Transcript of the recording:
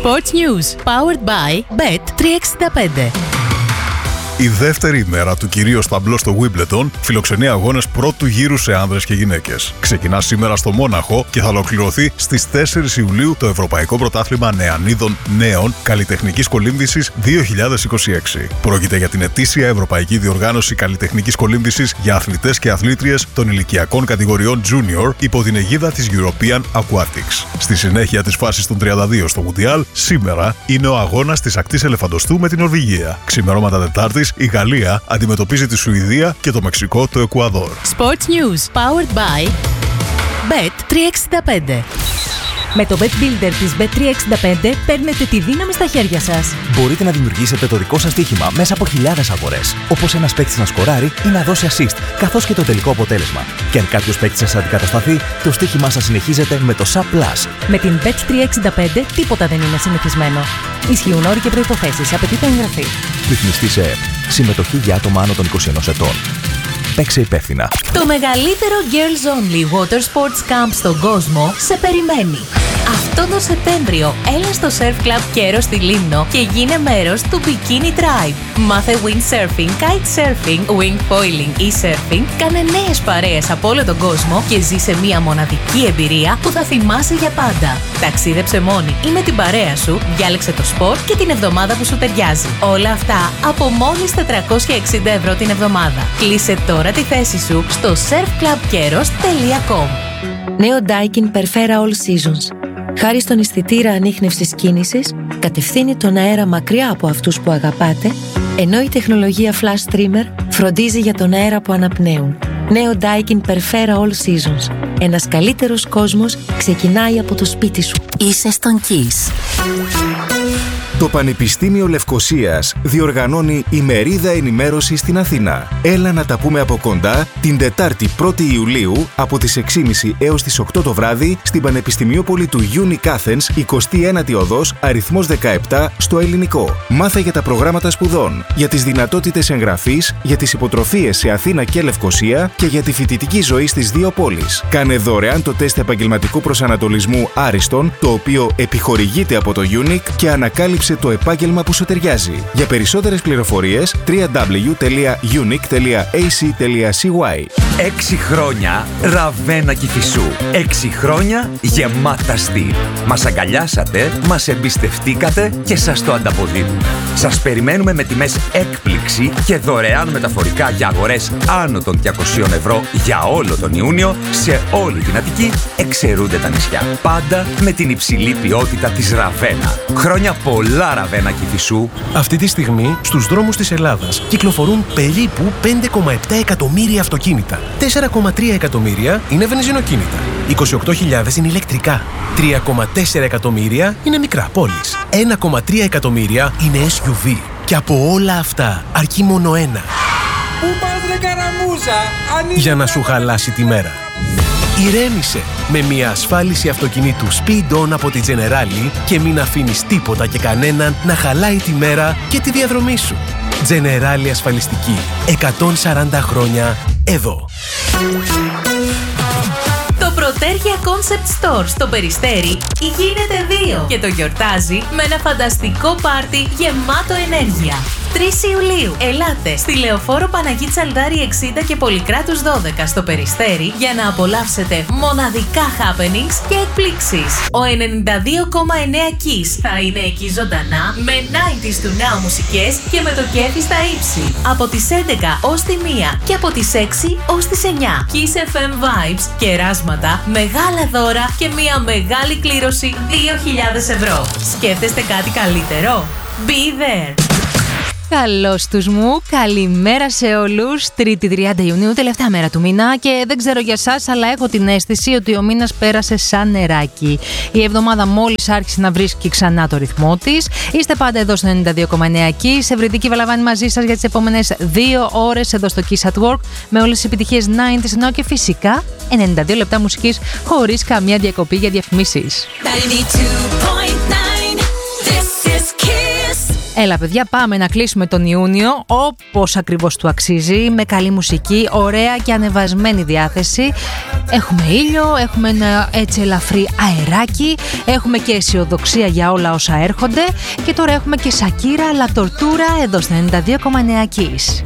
Sports News, powered by Bet365. Η δεύτερη ημέρα του κυρίως ταμπλό στο Wimbledon φιλοξενεί αγώνες πρώτου γύρου σε άνδρες και γυναίκες. Ξεκινά σήμερα στο Μόναχο και θα ολοκληρωθεί στις 4 Ιουλίου το Ευρωπαϊκό Πρωτάθλημα Νεανίδων Νέων Καλλιτεχνικής Κολύμβησης 2026. Πρόκειται για την ετήσια Ευρωπαϊκή Διοργάνωση Καλλιτεχνικής Κολύμβησης για αθλητές και αθλήτριες των ηλικιακών κατηγοριών Junior υπό την αιγίδα της European Aquatics. Στη συνέχεια της φάσης των 32 στο Μουντιάλ, σήμερα είναι ο αγώνας της ακτής ελεφαντοστού με την Νορβηγία. Ξημερώματα Τετάρτης, η Γαλλία αντιμετωπίζει τη Σουηδία και το Μεξικό το Εκουαδόρ. Sports News, powered by Bet365. Με το Bet Builder της Bet365 παίρνετε τη δύναμη στα χέρια σας. Μπορείτε να δημιουργήσετε το δικό σας στοίχημα μέσα από χιλιάδες αγορές. Όπως ένας παίκτης να σκοράρει ή να δώσει assist, καθώς και το τελικό αποτέλεσμα. Και αν κάποιος παίκτης σας αντικατασταθεί, το στοίχημά σας συνεχίζεται με το SUP+. Με την Bet365 τίποτα δεν είναι συνηθισμένο. Ισχύουν όροι και προϋποθέσεις. Απαιτείται εγγραφή. Ρυθμιστή σε ΕΕΠ. Συμμετοχή για άτομα άνω των 21 ετών. Παίξε υπεύθυνα. Το μεγαλύτερο Girls Only Water Sports Camp στον κόσμο σε περιμένει. Αυτό το Σεπτέμβριο έλα στο Surf Club Κέρος στη Λίμνο και γίνε μέρος του Bikini Tribe. Μάθε windsurfing, kitesurfing, wing foiling ή surfing, κάνε νέες παρέες από όλο τον κόσμο και ζήσε μια μοναδική εμπειρία που θα θυμάσαι για πάντα. Ταξίδεψε μόνη ή με την παρέα σου, διάλεξε το σπορ και την εβδομάδα που σου ταιριάζει. Όλα αυτά από μόλις 460 ευρώ την εβδομάδα. Κλείσε τώρα τη θέση σου στο surfclubkeros.com. Νέο Daikin Perfera All Seasons. Χάρη στον αισθητήρα ανίχνευσης κίνησης, κατευθύνει τον αέρα μακριά από αυτούς που αγαπάτε, ενώ η τεχνολογία Flash Streamer φροντίζει για τον αέρα που αναπνέουν. Νέο Daikin Perfera All Seasons. Ένας καλύτερος κόσμος ξεκινάει από το σπίτι σου. Είσαι στον Kiss. Το Πανεπιστήμιο Λευκωσίας διοργανώνει ημερίδα ενημέρωση στην Αθήνα. Έλα να τα πούμε από κοντά την Τετάρτη 1η Ιουλίου από τις 6.30 έως τις 8 το βράδυ στην Πανεπιστημιόπολη του Unic Athens, 29η οδός, αριθμός 17, στο Ελληνικό. Μάθε για τα προγράμματα σπουδών, για τις δυνατότητες εγγραφής, για τις υποτροφίες σε Αθήνα και Λευκωσία και για τη φοιτητική ζωή στις δύο πόλεις. Κάνε δωρεάν το τεστ επαγγελματικού προσανατολισμού Άριστον, το οποίο επιχορηγείται από το Unic και ανακάλυψε το επάγγελμα που σου ταιριάζει. Για περισσότερες πληροφορίες www.unic.ac.cy. 6 χρόνια Ραβένα Κηφισού. 6 χρόνια γεμάτα στυλ. Μας αγκαλιάσατε, μας εμπιστευτήκατε και σας το ανταποδίδουμε. Σας περιμένουμε με τιμές έκπληξη και δωρεάν μεταφορικά για αγορές άνω των 200 ευρώ για όλο τον Ιούνιο σε όλη την Αττική, εξαιρούνται τα νησιά. Πάντα με την υψηλή ποιότητα της Ραβένα. Χρόνια πολλά Ραβένα Κηφισού. Αυτή τη στιγμή στους δρόμους της Ελλάδας κυκλοφορούν περίπου 5,7 εκατομμύρια αυτοκίνητα. 4,3 εκατομμύρια είναι βενζινοκίνητα. 28.000 είναι ηλεκτρικά. 3,4 εκατομμύρια είναι μικρά πόλεις. 1,3 εκατομμύρια είναι SUV. Και από όλα αυτά αρκεί μόνο ένα. Πού πας ρε καραμούζα, για να σου χαλάσει τη μέρα. Ηρέμησε με μια ασφάλιση αυτοκινήτου Speed On από τη Generali και μην αφήνεις τίποτα και κανέναν να χαλάει τη μέρα και τη διαδρομή σου. Generali ασφαλιστική. 140 χρόνια εδώ. Το Πρωτέρια Concept Store στο Περιστέρι γίνεται 2 και το γιορτάζει με ένα φανταστικό πάρτι γεμάτο ενέργεια. 3 Ιουλίου, ελάτε στη Λεωφόρο Παναγί Τσαλδάρη 60 και Πολυκράτους 12 στο Περιστέρι για να απολαύσετε μοναδικά happenings και εκπλήξεις. Ο 92,9 Kiss θα είναι εκεί ζωντανά με 90s του Now μουσικές και με το κέφι στα ύψη. Από τις 11 ως τη 1 και από τις 6 ως τις 9. Kiss FM Vibes, κεράσματα, μεγάλα δώρα και μια μεγάλη κλήρωση 2.000 ευρώ. Σκέφτεστε κάτι καλύτερο? Be there! Καλώς τους μου, καλημέρα σε όλους. 3η 30 Ιουνίου, τελευταία μέρα του μήνα και δεν ξέρω για σας, αλλά έχω την αίσθηση ότι ο μήνας πέρασε σαν νεράκι. Η εβδομάδα μόλις άρχισε να βρίσκει ξανά το ρυθμό της. Είστε πάντα εδώ στο 92,9 εκεί. Σε Ευρυδική Βαλαβάνη μαζί σας για τις επόμενες 2 ώρες εδώ στο Kiss at Work με όλες τις επιτυχίες 90s, ενώ και φυσικά 92 λεπτά μουσικής χωρίς καμία διακοπή για διαφημίσεις. Έλα παιδιά, πάμε να κλείσουμε τον Ιούνιο όπως ακριβώς του αξίζει, με καλή μουσική, ωραία και ανεβασμένη διάθεση. Έχουμε ήλιο, έχουμε ένα έτσι ελαφρύ αεράκι, έχουμε και αισιοδοξία για όλα όσα έρχονται και τώρα έχουμε και Σακύρα La Tortura εδώ στα 92,9 Kiss.